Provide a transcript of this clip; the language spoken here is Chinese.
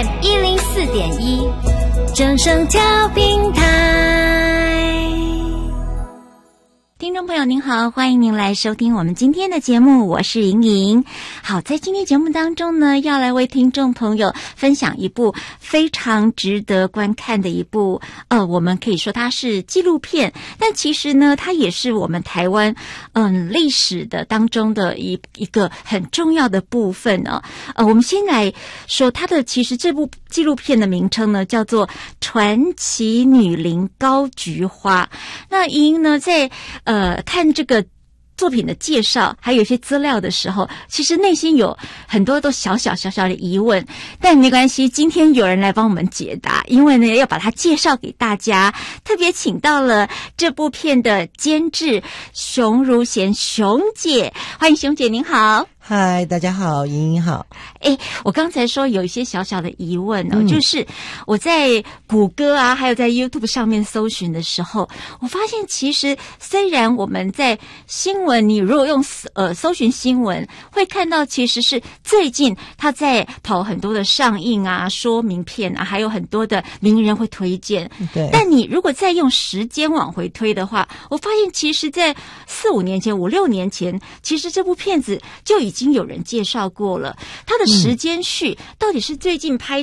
FM 104.1，正声调频台。听众朋友您好，欢迎您来收听我们今天的节目，我是莹莹。好，在今天节目当中呢，要来为听众朋友分享一部非常值得观看的一部我们可以说它是纪录片，但其实呢它也是我们台湾历史的当中的一个很重要的部分哦。我们先来说它的，其实这部纪录片的名称呢叫做《传奇女伶高菊花》。那莹莹呢在看这个作品的介绍还有一些资料的时候，其实内心有很多都小小的疑问，但没关系，今天有人来帮我们解答，因为呢要把它介绍给大家，特别请到了这部片的监制熊如贤熊姐，欢迎熊姐，您好。 嗨，大家好，莹莹好。 我刚才说有一些小小的疑问哦，就是我在谷歌啊，还有在 YouTube 上面搜寻的时候，我发现其实虽然我们在新闻，你如果用搜寻新闻，会看到其实是最近他在跑很多的上映啊、说明片啊，还有很多的名人会推荐。 对。但你如果再用时间往回推的话，我发现其实在4-5年前、5-6年前，其实这部片子就已经有人介绍过了。它的时间序到底是最近拍